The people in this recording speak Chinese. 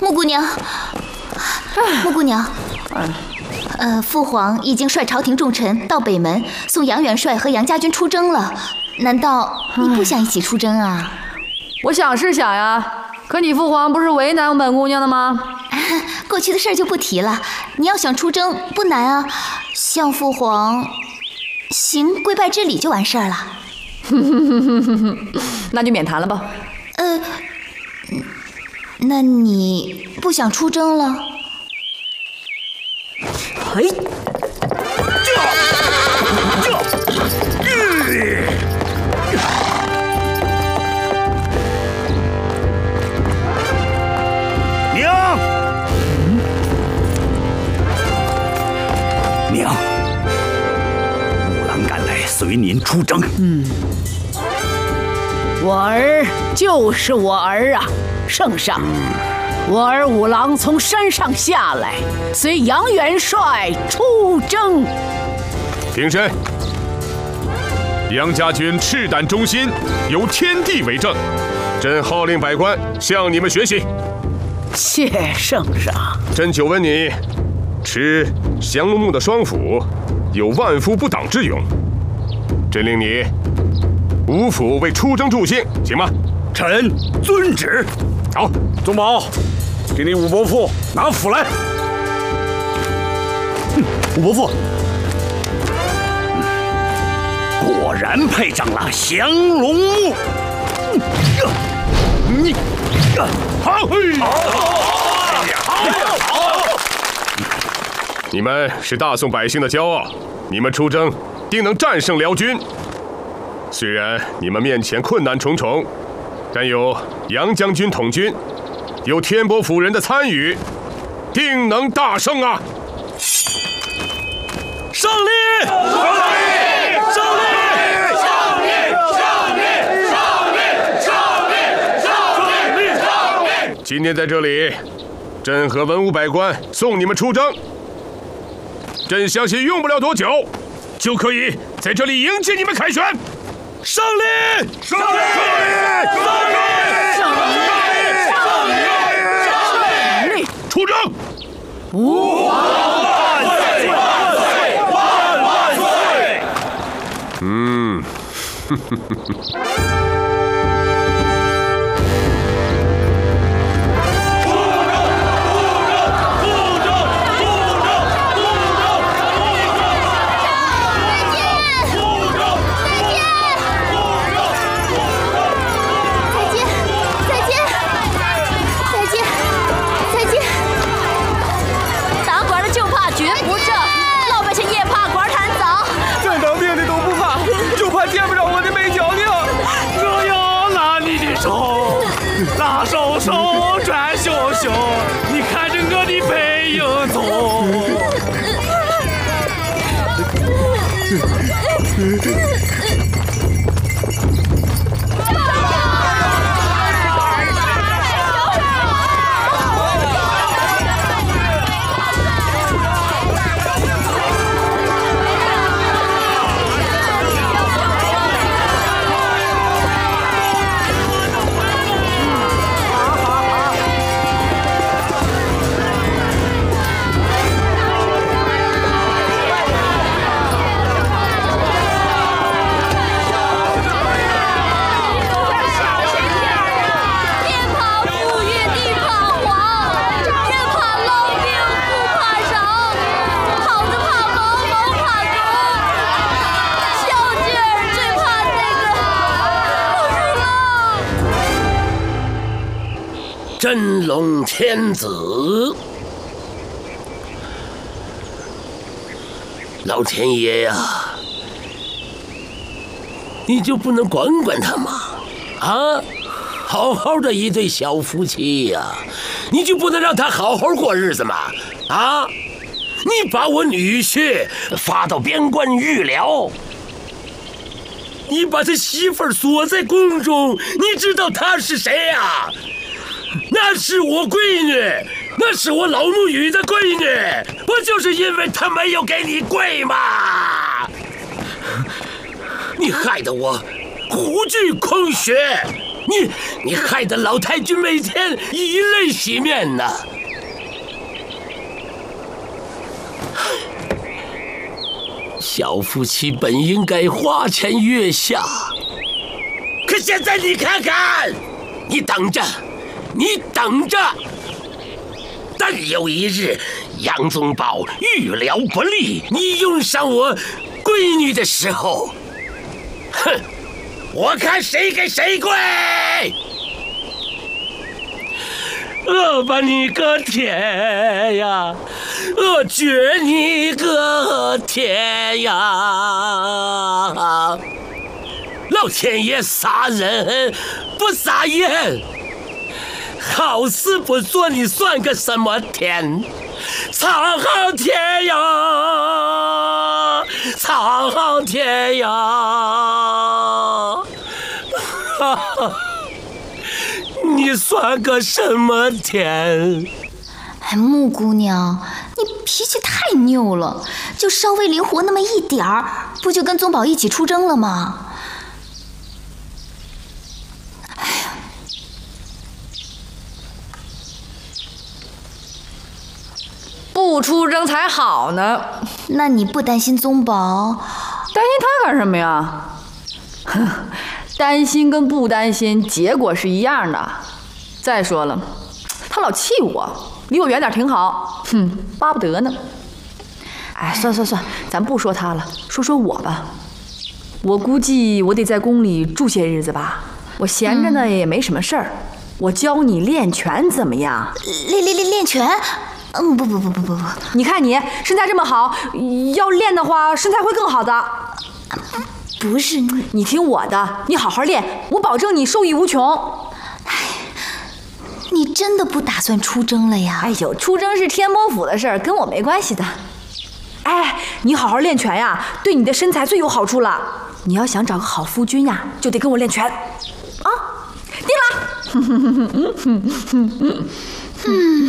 木姑娘，木姑娘，父皇已经率朝廷重臣到北门送杨元帅和杨家军出征了。难道你不想一起出征啊？ 我想是想呀，可你父皇不是为难本姑娘的吗？ 过去的事儿就不提了。你要想出征不难啊，向父皇行跪拜之礼就完事儿了。 那就免谈了吧。 那你不想出征了？ 嘿， 娘，娘，五郎赶来随您出征。 我儿就是我儿啊，圣上。我儿五郎从山上下来，随杨元帅出征。 平身。杨家军赤胆忠心，有天地为证。朕号令百官向你们学习。 谢圣上。 朕久闻你持降龙木的双斧，有万夫不挡之勇。朕令你五斧为出征助兴，行吗？ 臣遵旨。 好， 宗保，给你武伯父拿斧来。武伯父，果然配上了降龙木。你，好， 你们是大宋百姓的骄傲，你们出征定能战胜辽军。虽然你们面前困难重重，但有杨将军统军，有天波府人的参与，定能大胜啊！ 胜利！胜利！胜利！胜利！胜利！胜利！胜利！胜利！ 今天在这里，朕和文武百官送你们出征。朕相信用不了多久，就可以在这里迎接你们凯旋。胜利！胜利！胜利！ 胜利！ 出征！ 吾皇万岁！万岁！万岁！ 拉手手，转袖袖，你看着我的背影走。 真龙天子，老天爷呀，你就不能管管他吗？啊，好好的一对小夫妻呀，你就不能让他好好过日子吗？啊，你把我女婿发到边关预疗，你把他媳妇儿锁在宫中，你知道他是谁呀？那是我闺女，那是我老母语的闺女，我就是因为她没有给你跪嘛。你害得我虎踞空穴， 你害得老太君每天以泪洗面呢。小夫妻本应该花前月下，可现在你看看，你等着，你等着，等有一日杨宗保预料不利，你用上我闺女的时候，哼，我看谁给谁跪！我把你个天呀！我绝你个天呀！老天爷杀人不撒盐，好事不做你算个什么天？苍苍天呀，苍苍天呀！哈哈。你算个什么天？ 哎，木姑娘，你脾气太拗了，就稍微灵活那么一点儿，不就跟宗保一起出征了吗？哎呀， 不出征才好呢。 那你不担心宗保？ 担心他干什么呀？哼。担心跟不担心结果是一样的。再说了，他老气我，离我远点挺好。哼，巴不得呢。哎，算，咱不说他了，说说我吧。我估计我得在宫里住些日子吧。我闲着呢也没什么事儿，我教你练拳怎么样？ 练拳？不， 你看你身材这么好，要练的话身材会更好的。 不是你听我的，你好好练，我保证你受益无穷。 哎，你真的不打算出征了呀？ 哎呦，出征是天魔府的事儿，跟我没关系的。哎，你好好练拳呀，对你的身材最有好处了。你要想找个好夫君呀，就得跟我练拳。啊，定了。